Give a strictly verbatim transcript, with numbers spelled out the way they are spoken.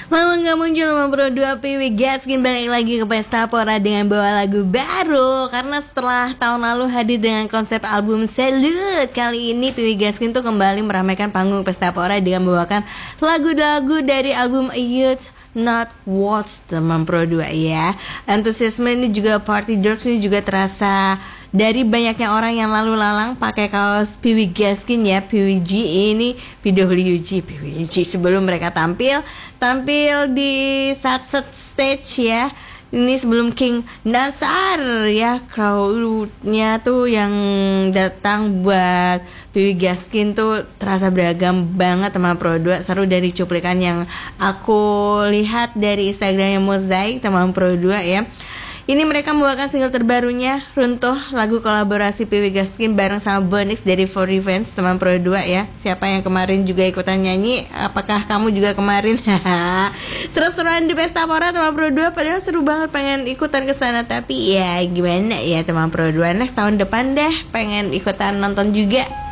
Lama gak muncul sama Pro dua Piwi Gaskin balik lagi ke Pesta Pora dengan bawa lagu baru. Karena setelah tahun lalu hadir dengan konsep album Salute, kali ini Piwi Gaskin tuh kembali meramaikan panggung Pesta Pora dengan membawakan lagu-lagu dari album A Youth Not Watch teman Pro dua ya. Antusiasme ini juga Party Dogs ini juga terasa dari banyaknya orang yang lalu lalang pakai kaos Piwi Gaskin ya, P W G ini P W G P W G sebelum mereka tampil tampil di Satset Stage ya. Ini sebelum King Nasar ya, crowdnya tuh yang datang buat Piwi Gaskin tuh terasa beragam banget sama Pro dua. Seru dari cuplikan yang aku lihat dari Instagramnya Mozaik teman Pro dua ya. Ini mereka membawakan single terbarunya Runtuh, lagu kolaborasi Piwi Gaskin bareng sama Bonix dari For Revenge teman Pro dua ya. Siapa yang kemarin juga ikutan nyanyi? Apakah kamu juga kemarin? Seru-seruan di Pesta Pora teman Pro dua, padahal seru banget pengen ikutan ke sana, tapi ya gimana ya teman Pro dua, next tahun depan deh pengen ikutan nonton juga.